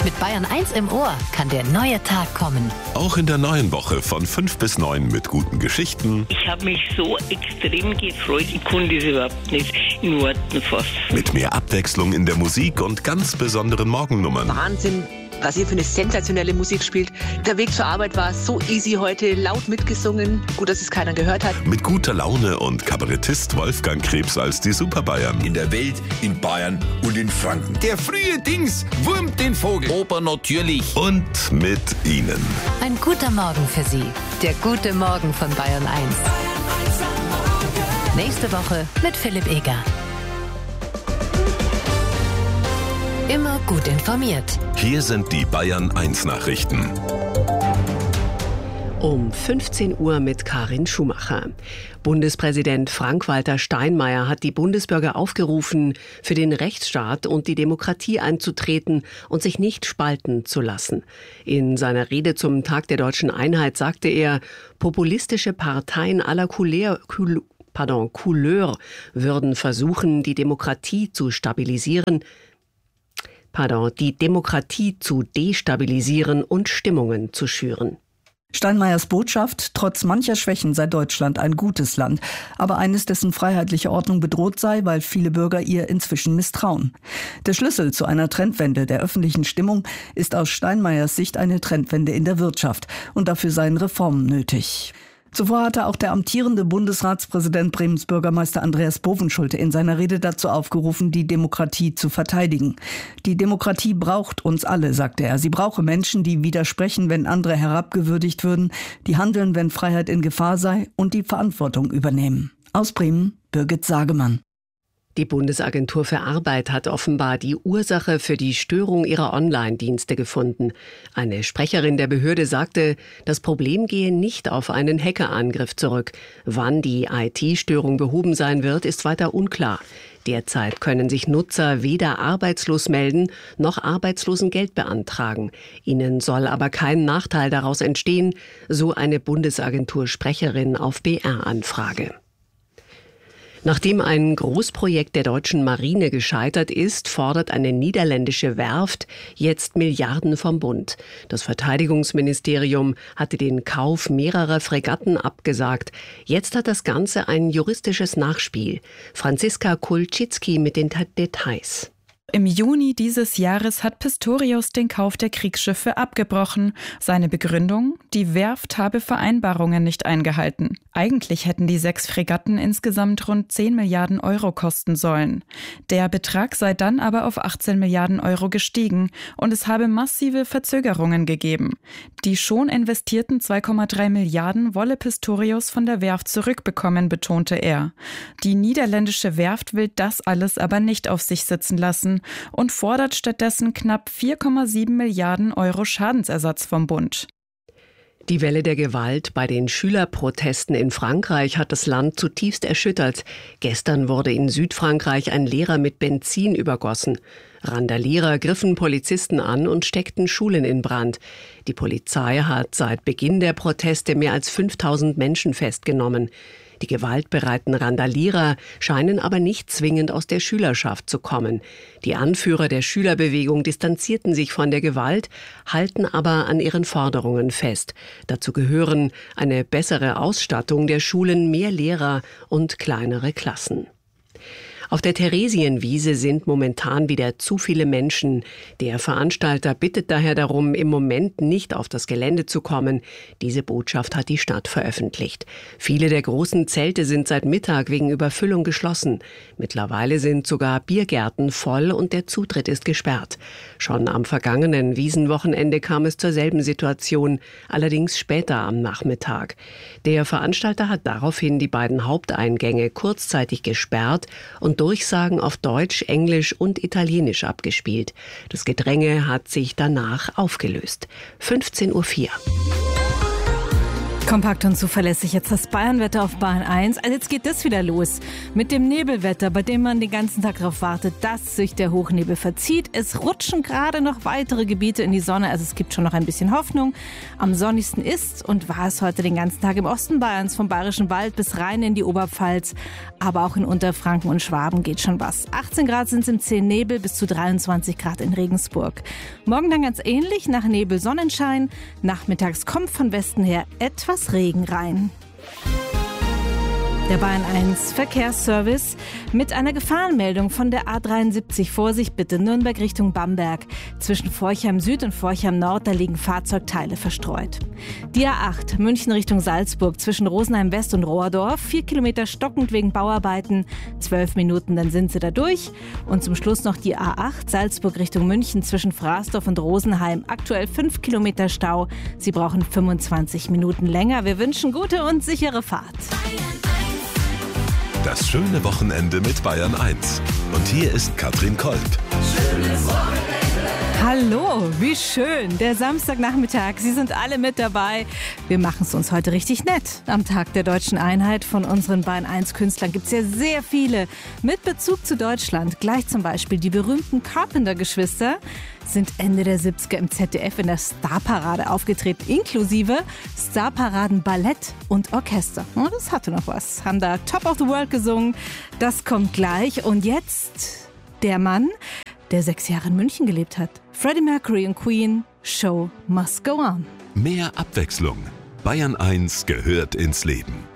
Mit Bayern 1 im Ohr kann der neue Tag kommen. Auch in der neuen Woche von 5 bis 9 mit guten Geschichten. Ich habe mich so extrem gefreut, ich konnte es überhaupt nicht in Worten fassen. Mit mehr Abwechslung in der Musik und ganz besonderen Morgennummern. Wahnsinn, was ihr für eine sensationelle Musik spielt. Der Weg zur Arbeit war so easy heute, laut mitgesungen. Gut, dass es keiner gehört hat. Mit guter Laune und Kabarettist Wolfgang Krebs als die Superbayern. In der Welt, in Bayern und in Franken. Der frühe Dings wurmt den Vogel. Oper natürlich. Und mit Ihnen. Ein guter Morgen für Sie. Der gute Morgen von Bayern 1. Nächste Woche mit Philipp Eger. Immer gut informiert. Hier sind die Bayern 1 Nachrichten. Um 15 Uhr mit Karin Schumacher. Bundespräsident Frank-Walter Steinmeier hat die Bundesbürger aufgerufen, für den Rechtsstaat und die Demokratie einzutreten und sich nicht spalten zu lassen. In seiner Rede zum Tag der deutschen Einheit sagte er, populistische Parteien aller Couleur würden versuchen, die Demokratie zu destabilisieren und Stimmungen zu schüren. Steinmeiers Botschaft: Trotz mancher Schwächen sei Deutschland ein gutes Land, aber eines, dessen freiheitliche Ordnung bedroht sei, weil viele Bürger ihr inzwischen misstrauen. Der Schlüssel zu einer Trendwende der öffentlichen Stimmung ist aus Steinmeiers Sicht eine Trendwende in der Wirtschaft, und dafür seien Reformen nötig. Zuvor hatte auch der amtierende Bundesratspräsident Bremens Bürgermeister Andreas Bovenschulte in seiner Rede dazu aufgerufen, die Demokratie zu verteidigen. Die Demokratie braucht uns alle, sagte er. Sie brauche Menschen, die widersprechen, wenn andere herabgewürdigt würden, die handeln, wenn Freiheit in Gefahr sei, und die Verantwortung übernehmen. Aus Bremen, Birgit Sagemann. Die Bundesagentur für Arbeit hat offenbar die Ursache für die Störung ihrer Online-Dienste gefunden. Eine Sprecherin der Behörde sagte, das Problem gehe nicht auf einen Hackerangriff zurück. Wann die IT-Störung behoben sein wird, ist weiter unklar. Derzeit können sich Nutzer weder arbeitslos melden noch Arbeitslosengeld beantragen. Ihnen soll aber kein Nachteil daraus entstehen, so eine Bundesagentur-Sprecherin auf BR-Anfrage. Nachdem ein Großprojekt der deutschen Marine gescheitert ist, fordert eine niederländische Werft jetzt Milliarden vom Bund. Das Verteidigungsministerium hatte den Kauf mehrerer Fregatten abgesagt. Jetzt hat das Ganze ein juristisches Nachspiel. Franziska Kulczycki mit den Details. Im Juni dieses Jahres hat Pistorius den Kauf der Kriegsschiffe abgebrochen. Seine Begründung: Die Werft habe Vereinbarungen nicht eingehalten. Eigentlich hätten die 6 Fregatten insgesamt rund 10 Milliarden Euro kosten sollen. Der Betrag sei dann aber auf 18 Milliarden Euro gestiegen und es habe massive Verzögerungen gegeben. Die schon investierten 2,3 Milliarden wolle Pistorius von der Werft zurückbekommen, betonte er. Die niederländische Werft will das alles aber nicht auf sich sitzen lassen und fordert stattdessen knapp 4,7 Milliarden Euro Schadensersatz vom Bund. Die Welle der Gewalt bei den Schülerprotesten in Frankreich hat das Land zutiefst erschüttert. Gestern wurde in Südfrankreich ein Lehrer mit Benzin übergossen. Randalierer griffen Polizisten an und steckten Schulen in Brand. Die Polizei hat seit Beginn der Proteste mehr als 5000 Menschen festgenommen. Die gewaltbereiten Randalierer scheinen aber nicht zwingend aus der Schülerschaft zu kommen. Die Anführer der Schülerbewegung distanzierten sich von der Gewalt, halten aber an ihren Forderungen fest. Dazu gehören eine bessere Ausstattung der Schulen, mehr Lehrer und kleinere Klassen. Auf der Theresienwiese sind momentan wieder zu viele Menschen. Der Veranstalter bittet daher darum, im Moment nicht auf das Gelände zu kommen. Diese Botschaft hat die Stadt veröffentlicht. Viele der großen Zelte sind seit Mittag wegen Überfüllung geschlossen. Mittlerweile sind sogar Biergärten voll und der Zutritt ist gesperrt. Schon am vergangenen Wiesenwochenende kam es zur selben Situation, allerdings später am Nachmittag. Der Veranstalter hat daraufhin die beiden Haupteingänge kurzzeitig gesperrt und Durchsagen auf Deutsch, Englisch und Italienisch abgespielt. Das Gedränge hat sich danach aufgelöst. 15:04 Uhr. Kompakt und zuverlässig jetzt das Bayernwetter auf Bayern 1. Also jetzt geht das wieder los mit dem Nebelwetter, bei dem man den ganzen Tag darauf wartet, dass sich der Hochnebel verzieht. Es rutschen gerade noch weitere Gebiete in die Sonne, also es gibt schon noch ein bisschen Hoffnung. Am sonnigsten ist und war es heute den ganzen Tag im Osten Bayerns, vom Bayerischen Wald bis rein in die Oberpfalz. Aber auch in Unterfranken und Schwaben geht schon was. 18 Grad sind es im Zehennebel, bis zu 23 Grad in Regensburg. Morgen dann ganz ähnlich, nach Nebel Sonnenschein. Nachmittags kommt von Westen her etwas Regen rein. Der Bayern 1 Verkehrsservice mit einer Gefahrenmeldung von der A73. Vorsicht bitte, Nürnberg Richtung Bamberg. Zwischen Forchheim Süd und Forchheim Nord, da liegen Fahrzeugteile verstreut. Die A8 München Richtung Salzburg zwischen Rosenheim West und Rohrdorf. 4 Kilometer stockend wegen Bauarbeiten. 12 Minuten, dann sind sie da durch. Und zum Schluss noch die A8 Salzburg Richtung München zwischen Fraßdorf und Rosenheim. Aktuell 5 Kilometer Stau. Sie brauchen 25 Minuten länger. Wir wünschen gute und sichere Fahrt. Das schöne Wochenende mit Bayern 1. Und hier ist Katrin Kolb. Schönes Wochenende. Hallo, wie schön. Der Samstagnachmittag. Sie sind alle mit dabei. Wir machen es uns heute richtig nett. Am Tag der Deutschen Einheit von unseren Bayern 1 Künstlern gibt es ja sehr viele mit Bezug zu Deutschland. Gleich zum Beispiel die berühmten Carpenter-Geschwister sind Ende der 70er im ZDF in der Starparade aufgetreten, inklusive Starparaden Ballett und Orchester. Oh, das hatte noch was. Haben da Top of the World gesungen. Das kommt gleich. Und jetzt der Mann, der 6 Jahre in München gelebt hat. Freddie Mercury und Queen, Show must go on. Mehr Abwechslung. Bayern 1 gehört ins Leben.